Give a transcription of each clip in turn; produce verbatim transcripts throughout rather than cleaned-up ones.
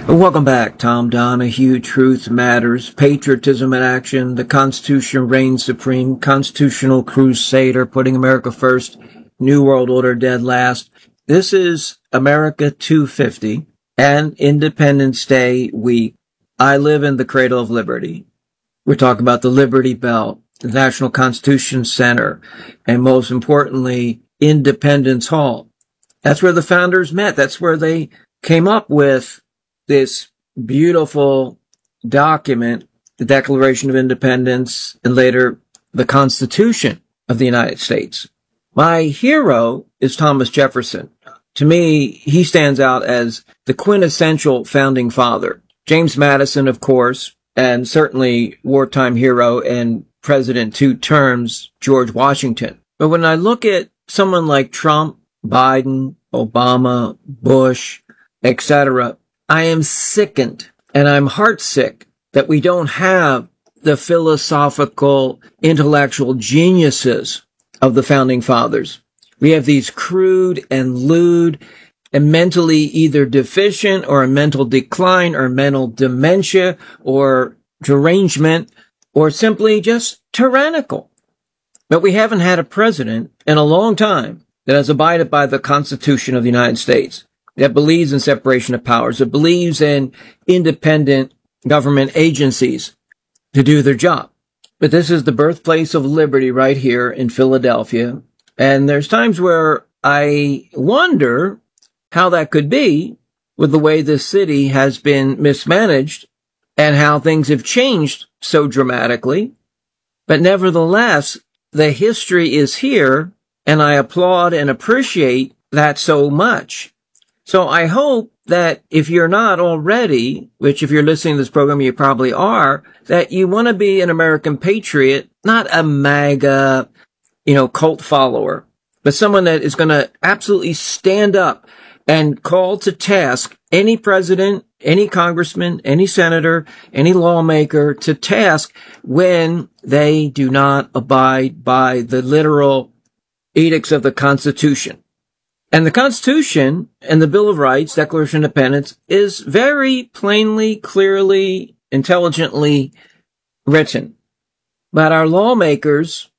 Welcome back. Tom Donahue, Truth Matters, Patriotism in Action, the Constitution reigns supreme, constitutional crusader, putting America first, New World Order dead last. This is America two fifty and Independence Day week. I live in the cradle of liberty. We're talking about the Liberty Bell, the National Constitution Center, and most importantly, Independence Hall. That's where the founders met. That's where they came up with this beautiful document, the Declaration of Independence, and later the Constitution of the United States. My hero is Thomas Jefferson. To me, he stands out as the quintessential founding father. James Madison, of course, and certainly wartime hero and president two terms, George Washington. But when I look at someone like Trump, Biden, Obama, Bush, et cetera, I am sickened and I'm heartsick that we don't have the philosophical, intellectual geniuses of the founding fathers. We have these crude and lewd and mentally either deficient or a mental decline or mental dementia or derangement or simply just tyrannical. But we haven't had a president in a long time that has abided by the Constitution of the United States, that believes in separation of powers, that believes in independent government agencies to do their job. But this is the birthplace of liberty right here in Philadelphia. And there's times where I wonder how that could be with the way this city has been mismanaged and how things have changed so dramatically. But nevertheless, the history is here, and I applaud and appreciate that so much. So I hope that if you're not already, which if you're listening to this program, you probably are, that you want to be an American patriot, not a MAGA, you know, cult follower, but someone that is going to absolutely stand up and call to task any president, any congressman, any senator, any lawmaker to task when they do not abide by the literal edicts of the Constitution. And the Constitution and the Bill of Rights, Declaration of Independence, is very plainly, clearly, intelligently written. But our lawmakers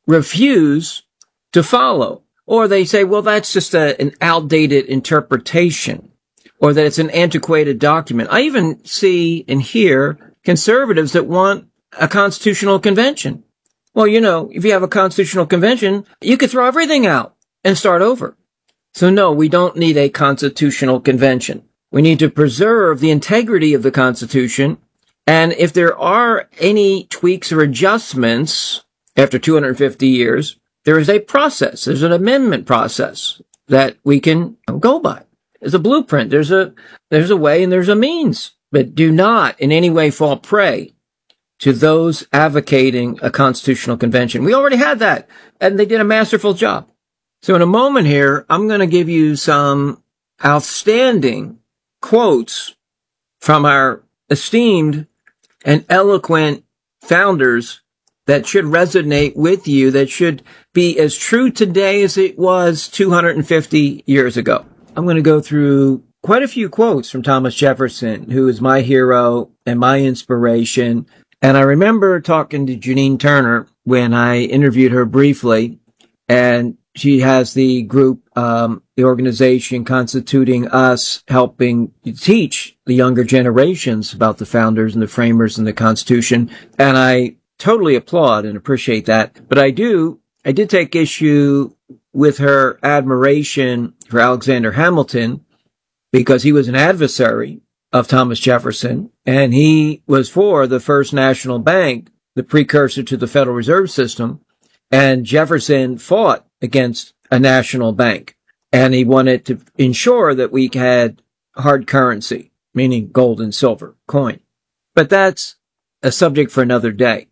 refuse to follow. Or they say, well, that's just a, an outdated interpretation, or that it's an antiquated document. I even see and hear conservatives that want a constitutional convention. Well, you know, if you have a constitutional convention, you could throw everything out and start over. So no, we don't need a constitutional convention. We need to preserve the integrity of the Constitution. And if there are any tweaks or adjustments after two hundred fifty years, there is a process. There's an amendment process that we can go by. There's a blueprint. There's a, there's a way and there's a means. But do not in any way fall prey to those advocating a constitutional convention. We already had that, and they did a masterful job. So in a moment here, I'm going to give you some outstanding quotes from our esteemed and eloquent founders that should resonate with you, that should be as true today as it was two hundred fifty years ago. I'm going to go through quite a few quotes from Thomas Jefferson, who is my hero and my inspiration. And I remember talking to Janine Turner when I interviewed her briefly, and she has the group, um, the organization Constituting Us, helping teach the younger generations about the founders and the framers and the Constitution. And I totally applaud and appreciate that. But I do, I did take issue with her admiration for Alexander Hamilton, because he was an adversary of Thomas Jefferson, and he was for the First National Bank, the precursor to the Federal Reserve System. And Jefferson fought against a national bank, and he wanted to ensure that we had hard currency, meaning gold and silver coin. But that's a subject for another day.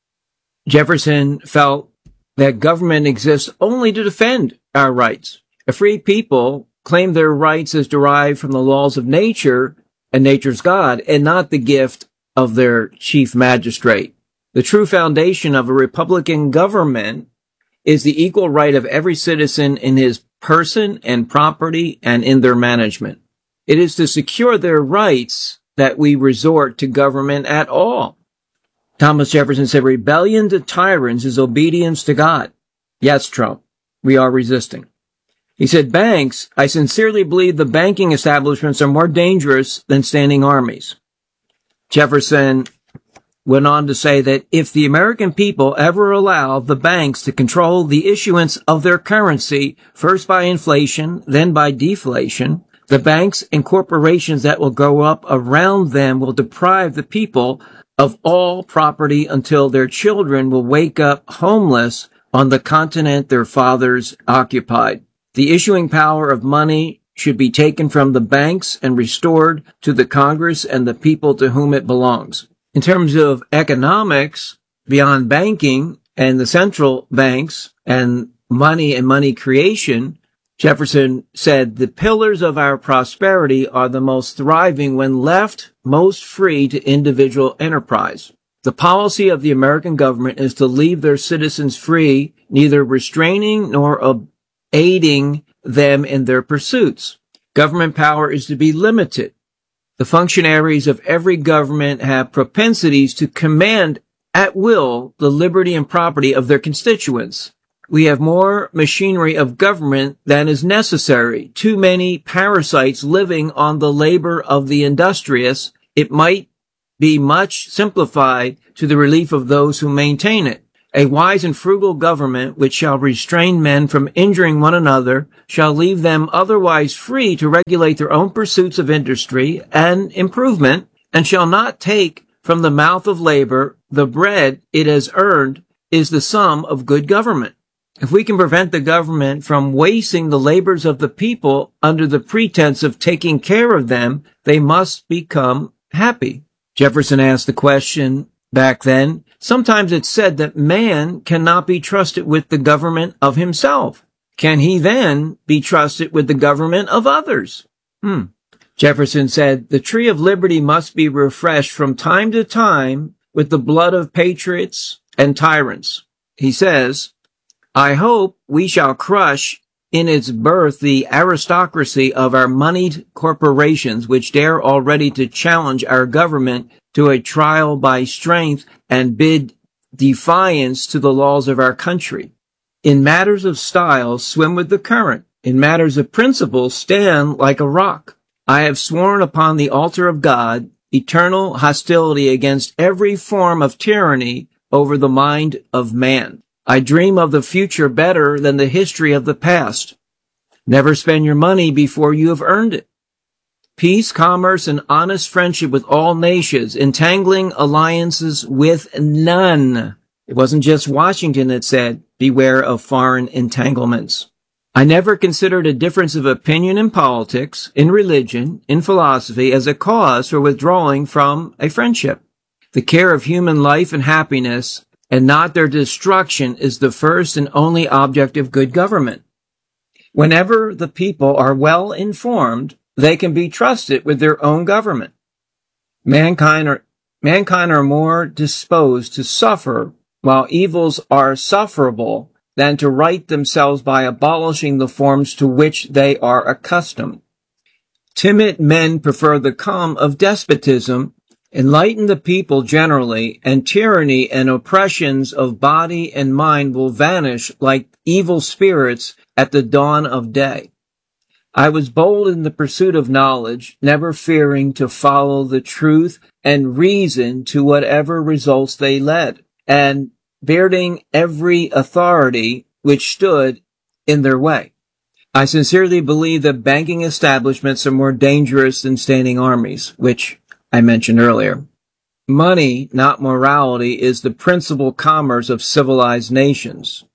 Jefferson felt that government exists only to defend our rights. A free people claim their rights as derived from the laws of nature and nature's God, and not the gift of their chief magistrate. The true foundation of a republican government is the equal right of every citizen in his person and property and in their management. It is to secure their rights that we resort to government at all. Thomas Jefferson said, rebellion to tyrants is obedience to God. Yes, Trump, we are resisting. He said, banks, I sincerely believe the banking establishments are more dangerous than standing armies. Jefferson went on to say that if the American people ever allow the banks to control the issuance of their currency, first by inflation, then by deflation, the banks and corporations that will grow up around them will deprive the people of all property until their children will wake up homeless on the continent their fathers occupied. The issuing power of money should be taken from the banks and restored to the Congress and the people to whom it belongs. In terms of economics, beyond banking and the central banks and money and money creation, Jefferson said the pillars of our prosperity are the most thriving when left most free to individual enterprise. The policy of the American government is to leave their citizens free, neither restraining nor aiding them in their pursuits. Government power is to be limited. The functionaries of every government have propensities to command at will the liberty and property of their constituents. We have more machinery of government than is necessary, too many parasites living on the labor of the industrious. It might be much simplified to the relief of those who maintain it. A wise and frugal government which shall restrain men from injuring one another shall leave them otherwise free to regulate their own pursuits of industry and improvement, and shall not take from the mouth of labor the bread it has earned, is the sum of good government. If we can prevent the government from wasting the labors of the people under the pretense of taking care of them, they must become happy. Jefferson asked the question back then, sometimes it's said that man cannot be trusted with the government of himself. Can he then be trusted with the government of others? Hmm. Jefferson said, the tree of liberty must be refreshed from time to time with the blood of patriots and tyrants. He says, I hope we shall crush in its birth the aristocracy of our moneyed corporations, which dare already to challenge our government to a trial by strength and bid defiance to the laws of our country. In matters of style, swim with the current. In matters of principle, stand like a rock. I have sworn upon the altar of God eternal hostility against every form of tyranny over the mind of man. I dream of the future better than the history of the past. Never spend your money before you have earned it. Peace, commerce, and honest friendship with all nations, entangling alliances with none. It wasn't just Washington that said, beware of foreign entanglements. I never considered a difference of opinion in politics, in religion, in philosophy as a cause for withdrawing from a friendship. The care of human life and happiness, and not their destruction, is the first and only object of good government. Whenever the people are well informed, they can be trusted with their own government. Mankind are, mankind are more disposed to suffer while evils are sufferable than to right themselves by abolishing the forms to which they are accustomed. Timid men prefer the calm of despotism. Enlighten the people generally, and tyranny and oppressions of body and mind will vanish like evil spirits at the dawn of day. I was bold in the pursuit of knowledge, never fearing to follow the truth and reason to whatever results they led, and bearding every authority which stood in their way. I sincerely believe that banking establishments are more dangerous than standing armies, which I mentioned earlier. Money, not morality, is the principal commerce of civilized nations.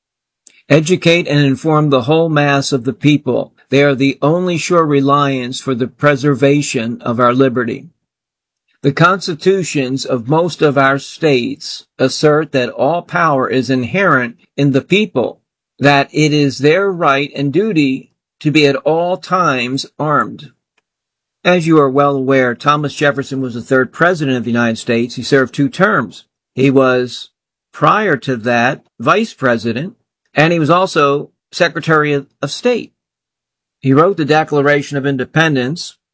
Educate and inform the whole mass of the people. They are the only sure reliance for the preservation of our liberty. The constitutions of most of our states assert that all power is inherent in the people, that it is their right and duty to be at all times armed. As you are well aware, Thomas Jefferson was the third president of the United States. He served two terms. He was, prior to that, vice president, and he was also Secretary of State. He wrote the Declaration of Independence,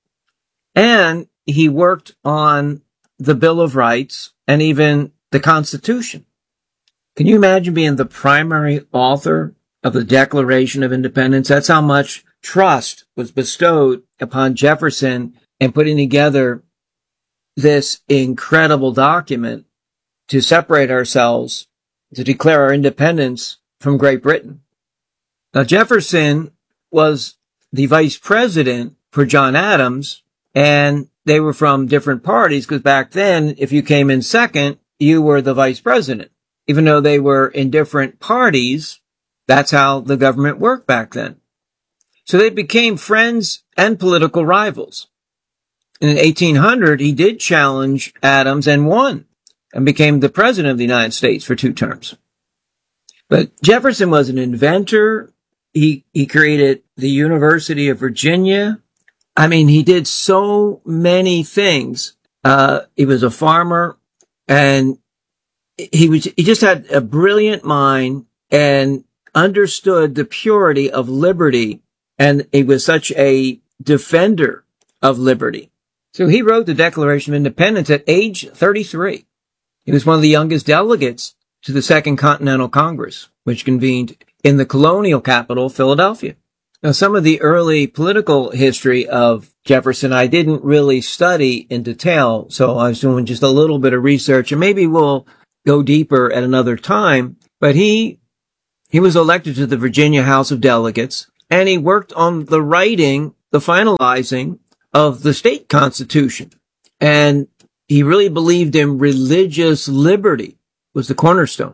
And he worked on the Bill of Rights and even the Constitution. Can you imagine being the primary author of the Declaration of Independence? That's how much trust was bestowed upon Jefferson in putting together this incredible document to separate ourselves, to declare our independence from Great Britain. Now, Jefferson was the vice president for John Adams, and they were from different parties because back then, if you came in second, you were the vice president. Even though they were in different parties, that's how the government worked back then. So they became friends and political rivals. In eighteen hundred, he did challenge Adams and won and became the president of the United States for two terms. But Jefferson was an inventor. He, he created the University of Virginia. I mean, he did so many things. Uh, he was a farmer and he was, he just had a brilliant mind and understood the purity of liberty. And he was such a defender of liberty. So he wrote the Declaration of Independence at age thirty-three. He was one of the youngest delegates to the Second Continental Congress, which convened in the colonial capital, Philadelphia. Now, some of the early political history of Jefferson I didn't really study in detail, so I was doing just a little bit of research, and maybe we'll go deeper at another time. But he he was elected to the Virginia House of Delegates, and he worked on the writing, the finalizing of the state constitution. And he really believed in religious liberty was the cornerstone.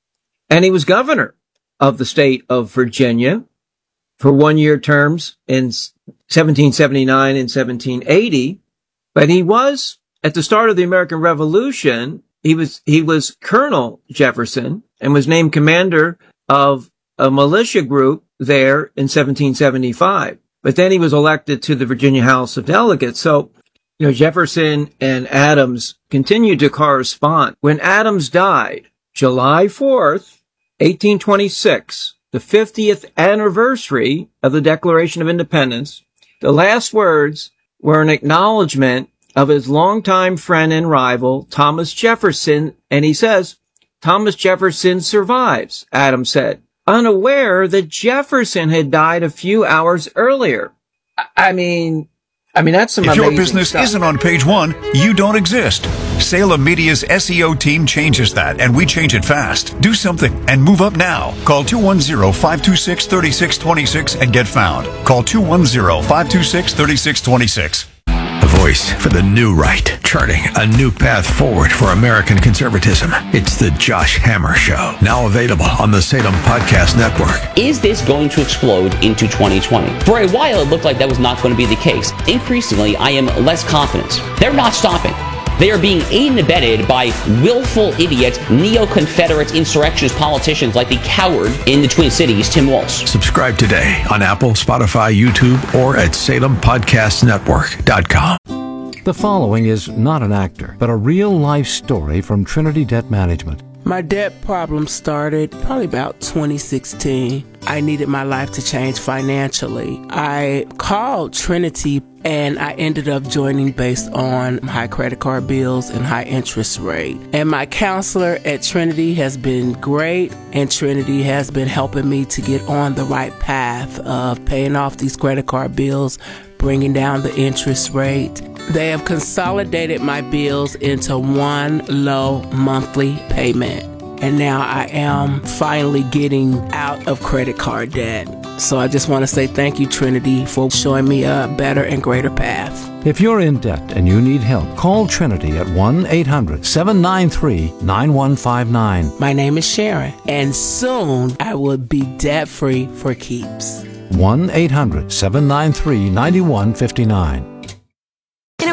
And he was governor of the state of Virginia for one-year terms in seventeen seventy-nine and seventeen eighty. But he was, at the start of the American Revolution, he was, he was Colonel Jefferson and was named commander of a militia group there in seventeen seventy-five. But then he was elected to the Virginia House of Delegates. So, you know, Jefferson and Adams continued to correspond. When Adams died, July fourth, eighteen twenty-six, the fiftieth anniversary of the Declaration of Independence, the last words were an acknowledgement of his longtime friend and rival, Thomas Jefferson. And he says, Thomas Jefferson survives, Adams said, unaware that Jefferson had died a few hours earlier. I mean, I mean, that's some If amazing your business stuff. isn't on page one, you don't exist. Salem Media's S E O team changes that, and we change it fast. Do something and move up now. Call two one zero, five two six, three six two six and get found. Call two one zero, five two six, three six two six. A voice for the new right, charting a new path forward for American conservatism. It's the Josh Hammer Show, now available on the Salem Podcast Network. Is this going to explode into twenty twenty? For a while, it looked like that was not going to be the case. Increasingly, I am less confident. They're not stopping. They are being aided and abetted by willful idiot, neo-Confederate insurrectionist politicians like the coward in the Twin Cities, Tim Walz. Subscribe today on Apple, Spotify, YouTube, or at salem podcast network dot com. The following is not an actor, but a real-life story from Trinity Debt Management. My debt problem started probably about twenty sixteen. I needed my life to change financially. I called Trinity and I ended up joining based on high credit card bills and high interest rate. And my counselor at Trinity has been great, and Trinity has been helping me to get on the right path of paying off these credit card bills, bringing down the interest rate. They have consolidated my bills into one low monthly payment. And now I am finally getting out of credit card debt. So I just want to say thank you, Trinity, for showing me a better and greater path. If you're in debt and you need help, call Trinity at one eight hundred, seven nine three, nine one five nine. My name is Sharon, and soon I will be debt-free for keeps. one eight hundred, seven nine three, nine one five nine. In a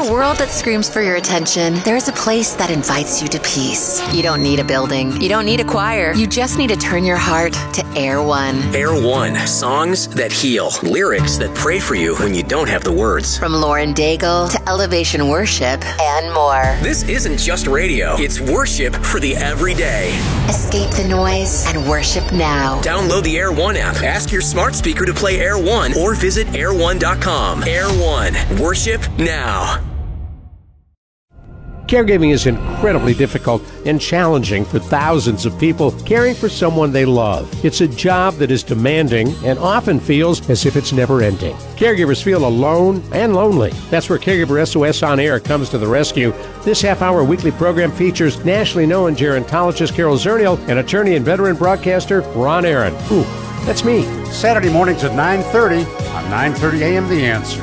a world that screams for your attention, there's a place that invites you to peace. You don't need a building. You don't need a choir. You just need to turn your heart to Air One. Air One. Songs that heal. Lyrics that pray for you when you don't have the words. From Lauren Daigle to Elevation Worship and more. This isn't just radio. It's worship for the everyday. Escape the noise and worship now. Download the Air One app. Ask your smart speaker to play Air One or visit air one dot com. Air One. Worship now. Caregiving is incredibly difficult and challenging for thousands of people caring for someone they love. It's a job that is demanding and often feels as if it's never ending. Caregivers feel alone and lonely. That's where Caregiver S O S On Air comes to the rescue. This half-hour weekly program features nationally known gerontologist Carol Zernial and attorney and veteran broadcaster Ron Aaron. Ooh, that's me. Saturday mornings at nine thirty on nine thirty a.m. The Answer.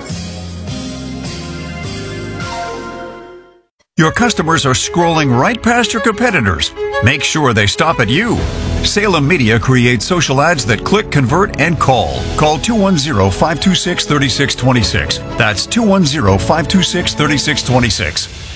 Your customers are scrolling right past your competitors. Make sure they stop at you. Salem Media creates social ads that click, convert, and call. Call two one zero, five two six, three six two six. That's two one zero, five two six, three six two six.